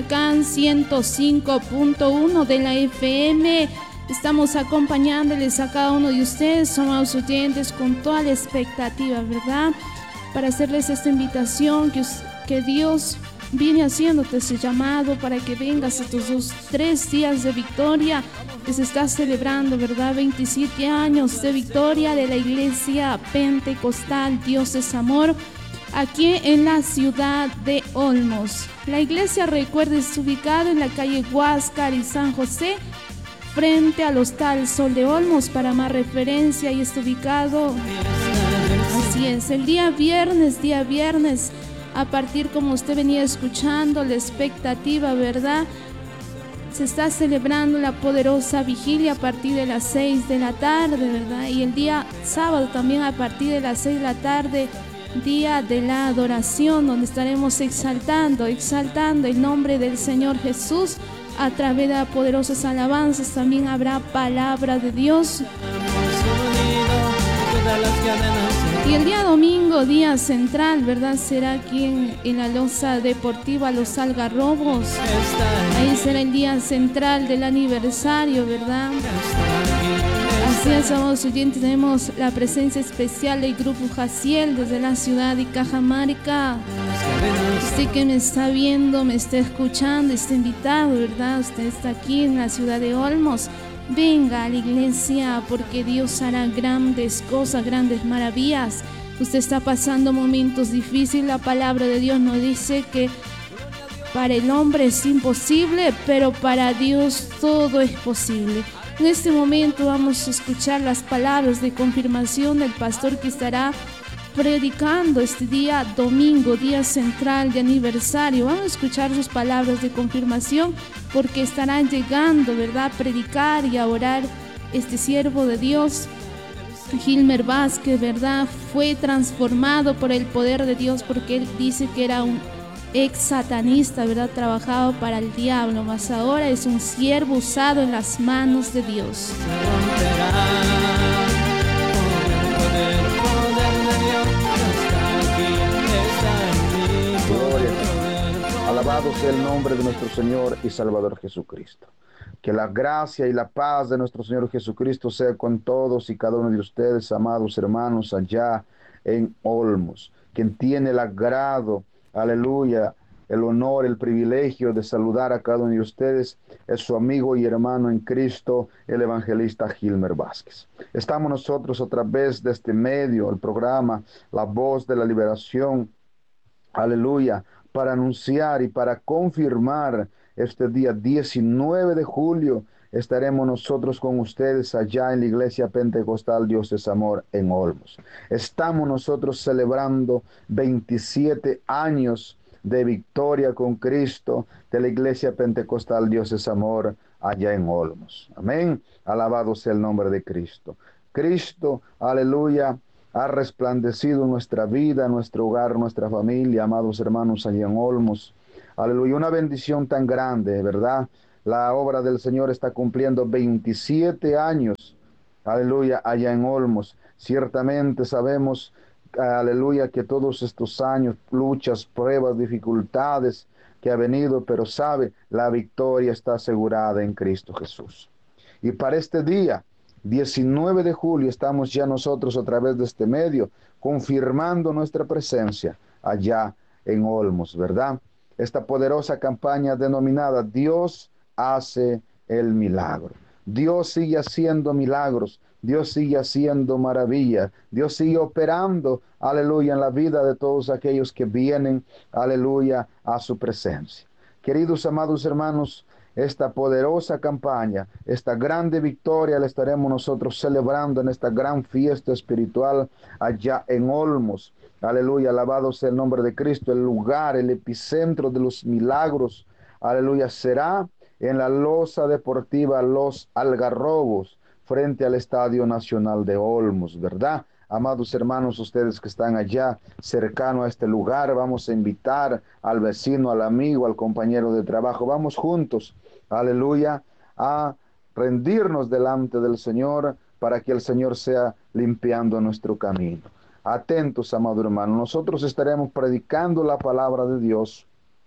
CAN 105.1 de la FM. Estamos acompañándoles a cada uno de ustedes, amados oyentes, con toda la expectativa, ¿verdad? Para hacerles esta invitación que Dios viene haciéndote ese llamado para que vengas a estos 3 días de victoria que se está celebrando, ¿verdad? 27 años de victoria de la Iglesia Pentecostal Dios es Amor, aquí en la ciudad de Olmos. La iglesia, recuerda, es ubicada en la calle Huáscar y San José, frente al Hostal Sol de Olmos. Para más referencia, y está ubicado, así es, el día viernes, a partir, como usted venía escuchando, la expectativa, ¿verdad? Se está celebrando la poderosa vigilia a partir de las 6 de la tarde, ¿verdad? Y el día sábado también a partir de las 6 de la tarde, día de la adoración, donde estaremos exaltando el nombre del Señor Jesús a través de poderosas alabanzas. También habrá palabra de Dios. Y el día domingo, día central, ¿verdad? Será aquí en la loza deportiva Los Algarrobos. Ahí será el día central del aniversario, ¿verdad? Así es, amados oyentes, tenemos la presencia especial del Grupo Jaciel desde la ciudad de Cajamarca. Usted que me está viendo, me está escuchando, está invitado, ¿verdad? Usted está aquí en la ciudad de Olmos. Venga a la iglesia, porque Dios hará grandes cosas, grandes maravillas. Usted está pasando momentos difíciles. La palabra de Dios nos dice que para el hombre es imposible, pero para Dios todo es posible. En este momento vamos a escuchar las palabras de confirmación del pastor que estará predicando este día domingo, día central de aniversario. Vamos a escuchar sus palabras de confirmación, porque estarán llegando, ¿verdad?, a predicar y a orar este siervo de Dios, Gilmer Vázquez, ¿verdad? Fue transformado por el poder de Dios, porque él dice que era un ex satanista, ¿verdad? Trabajado para el diablo, mas ahora es un siervo usado en las manos de Dios. Alabado sea el nombre de nuestro Señor y Salvador Jesucristo. Que la gracia y la paz de nuestro Señor Jesucristo sea con todos y cada uno de ustedes, amados hermanos, allá en Olmos. Quien tiene el agrado, aleluya, el honor, el privilegio de saludar a cada uno de ustedes es su amigo y hermano en Cristo, el evangelista Gilmer Vázquez. Estamos nosotros a través de este medio, el programa La Voz de la Liberación, aleluya, para anunciar y para confirmar este día 19 de julio. Estaremos nosotros con ustedes allá en la Iglesia Pentecostal Dios es Amor en Olmos. Estamos nosotros celebrando 27 años de victoria con Cristo de la Iglesia Pentecostal Dios es Amor allá en Olmos. Amén. Alabado sea el nombre de Cristo. Cristo, aleluya, ha resplandecido nuestra vida, nuestro hogar, nuestra familia, amados hermanos, allá en Olmos. Aleluya, una bendición tan grande, ¿verdad? La obra del Señor está cumpliendo 27 años, aleluya, allá en Olmos. Ciertamente sabemos, aleluya, que todos estos años, luchas, pruebas, dificultades que ha venido, pero sabe, la victoria está asegurada en Cristo Jesús. Y para este día, 19 de julio, estamos ya nosotros a través de este medio confirmando nuestra presencia allá en Olmos, ¿verdad? Esta poderosa campaña denominada Dios hace el milagro. Dios sigue haciendo milagros, Dios sigue haciendo maravillas, Dios sigue operando, aleluya, en la vida de todos aquellos que vienen, aleluya, a su presencia. Queridos amados hermanos, esta poderosa campaña, esta grande victoria la estaremos nosotros celebrando en esta gran fiesta espiritual allá en Olmos. Aleluya, alabado sea el nombre de Cristo. El lugar, el epicentro de los milagros, aleluya, será en la loza deportiva Los Algarrobos, frente al Estadio Nacional de Olmos, ¿verdad? Amados hermanos, ustedes que están allá cercano a este lugar, vamos a invitar al vecino, al amigo, al compañero de trabajo. Vamos juntos, aleluya, a rendirnos delante del Señor para que el Señor sea limpiando nuestro camino. Atentos, amado hermano, nosotros estaremos predicando la palabra de Dios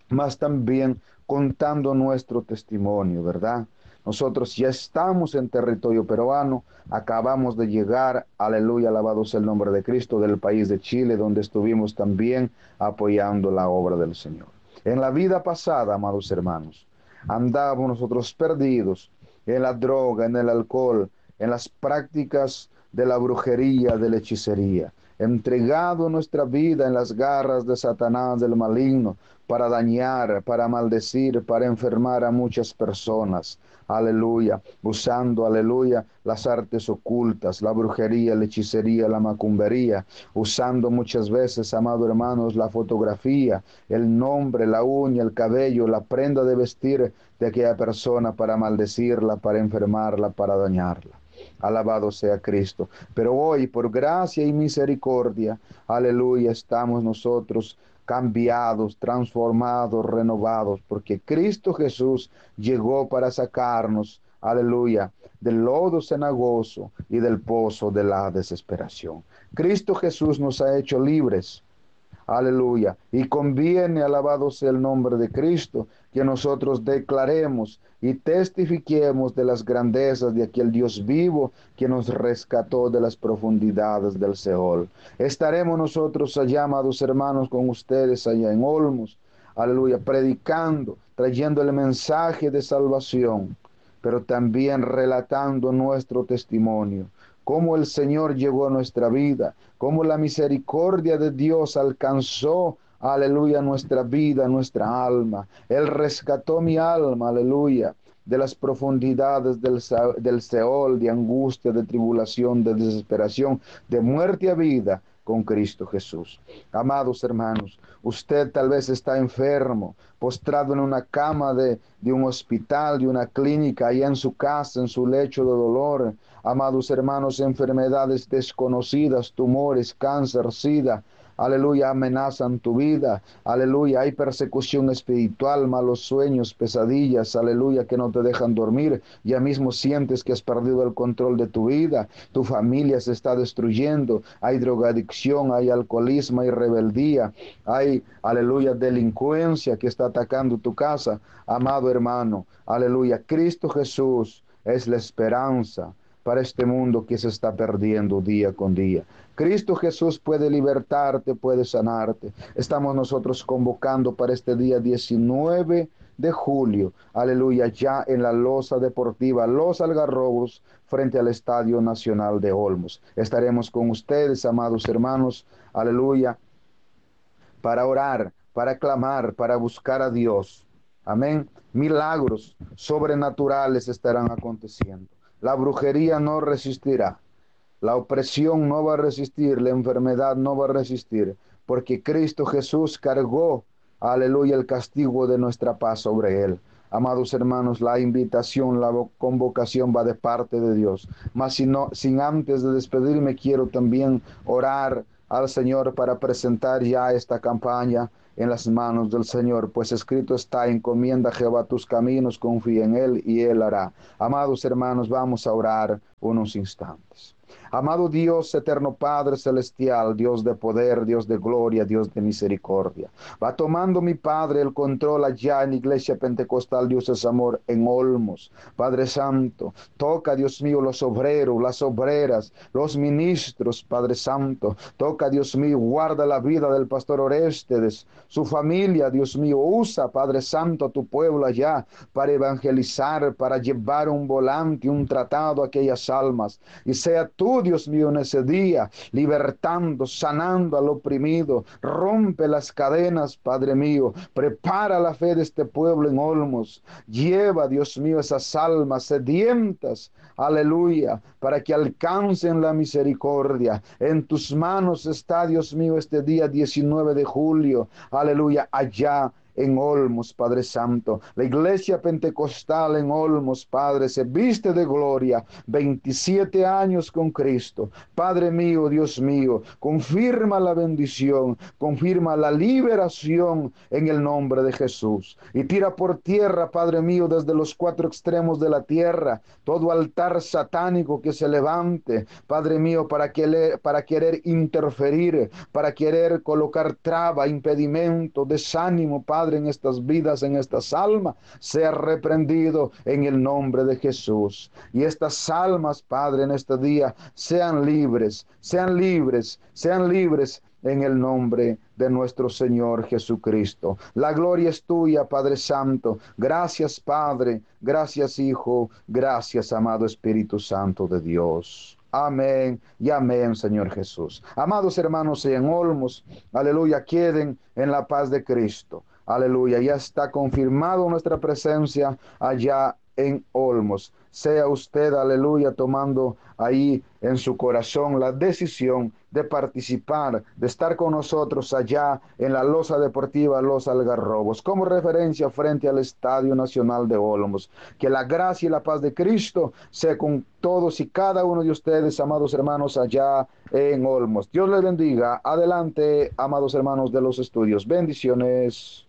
mas también contando nuestro testimonio, ¿verdad? Nosotros ya estamos en territorio peruano, acabamos de llegar, aleluya, alabado sea el nombre de Cristo, del país de Chile, donde estuvimos también apoyando la obra del Señor. En la vida pasada, amados hermanos, andábamos nosotros perdidos en la droga, en el alcohol, en las prácticas de la brujería, de la hechicería, entregado nuestra vida en las garras de Satanás, del maligno, para dañar, para maldecir, para enfermar a muchas personas. Aleluya, usando, aleluya, las artes ocultas, la brujería, la hechicería, la macumbería, usando muchas veces, amados hermanos, la fotografía, el nombre, la uña, el cabello, la prenda de vestir de aquella persona para maldecirla, para enfermarla, para dañarla. Alabado sea Cristo. Pero hoy, por gracia y misericordia, aleluya, estamos nosotros cambiados, transformados, renovados, porque Cristo Jesús llegó para sacarnos, aleluya, del lodo cenagoso y del pozo de la desesperación. Cristo Jesús nos ha hecho libres. Aleluya. Y conviene, alabado sea el nombre de Cristo, que nosotros declaremos y testifiquemos de las grandezas de aquel Dios vivo que nos rescató de las profundidades del Seol. Estaremos nosotros allá, amados hermanos, con ustedes allá en Olmos, aleluya, predicando, trayendo el mensaje de salvación, pero también relatando nuestro testimonio, cómo el Señor llegó a nuestra vida, cómo la misericordia de Dios alcanzó, aleluya, nuestra vida, nuestra alma. Él rescató mi alma, aleluya, de las profundidades del Seol, de angustia, de tribulación, de desesperación, de muerte a vida, con Cristo Jesús. Amados hermanos, usted tal vez está enfermo, postrado en una cama de un hospital, de una clínica, allá en su casa, en su lecho de dolor. Amados hermanos, enfermedades desconocidas, tumores, cáncer, sida, aleluya, amenazan tu vida, aleluya, hay persecución espiritual, malos sueños, pesadillas, aleluya, que no te dejan dormir, ya mismo sientes que has perdido el control de tu vida, tu familia se está destruyendo, hay drogadicción, hay alcoholismo, hay rebeldía, hay, aleluya, delincuencia que está atacando tu casa. Amado hermano, aleluya, Cristo Jesús es la esperanza para este mundo que se está perdiendo día con día. Cristo Jesús puede libertarte, puede sanarte. Estamos nosotros convocando para este día 19 de julio, aleluya, ya en la losa deportiva Los Algarrobos, frente al Estadio Nacional de Olmos. Estaremos con ustedes, amados hermanos, aleluya, para orar, para clamar, para buscar a Dios. Amén. Milagros sobrenaturales estarán aconteciendo. La brujería no resistirá. La opresión no va a resistir, la enfermedad no va a resistir, porque Cristo Jesús cargó, aleluya, el castigo de nuestra paz sobre él. Amados hermanos, la invitación, la convocación va de parte de Dios. Mas sin antes de despedirme, quiero también orar al Señor para presentar ya esta campaña en las manos del Señor, pues escrito está: encomienda a Jehová tus caminos, confía en Él y Él hará. Amados hermanos, vamos a orar unos instantes. Amado Dios, eterno Padre celestial, Dios de poder, Dios de gloria, Dios de misericordia, va tomando mi Padre el control allá en Iglesia Pentecostal Dios es Amor en Olmos. Padre Santo, toca, Dios mío, los obreros, las obreras, los ministros, Padre Santo, toca, Dios mío, guarda la vida del pastor Oréstedes, su familia, Dios mío, usa, Padre Santo, a tu pueblo allá para evangelizar, para llevar un volante, un tratado a aquellas almas, y sea tú, Dios mío, en ese día, libertando, sanando al oprimido, rompe las cadenas, Padre mío, prepara la fe de este pueblo en Olmos, lleva, Dios mío, esas almas sedientas, aleluya, para que alcancen la misericordia. En tus manos está, Dios mío, este día 19 de julio, aleluya, allá en Olmos, Padre Santo. La iglesia pentecostal en Olmos, Padre, se viste de gloria. 27 años con Cristo. Padre mío, Dios mío, confirma la bendición, confirma la liberación en el nombre de Jesús. Y tira por tierra, Padre mío, desde los 4 extremos de la tierra, todo altar satánico que se levante, Padre mío, para querer interferir, para querer colocar traba, impedimento, desánimo, Padre Padre, en estas vidas, en estas almas, sea reprendido en el nombre de Jesús. Y estas almas, Padre, en este día, sean libres, sean libres, sean libres en el nombre de nuestro Señor Jesucristo. La gloria es tuya, Padre Santo. Gracias, Padre. Gracias, Hijo. Gracias, amado Espíritu Santo de Dios. Amén y amén, Señor Jesús. Amados hermanos en Olmos, aleluya, queden en la paz de Cristo. Aleluya, ya está confirmado nuestra presencia allá en Olmos. Sea usted, aleluya, tomando ahí en su corazón la decisión de participar, de estar con nosotros allá en la losa deportiva Los Algarrobos, como referencia frente al Estadio Nacional de Olmos. Que la gracia y la paz de Cristo sea con todos y cada uno de ustedes, amados hermanos, allá en Olmos. Dios les bendiga. Adelante, amados hermanos de los estudios. Bendiciones.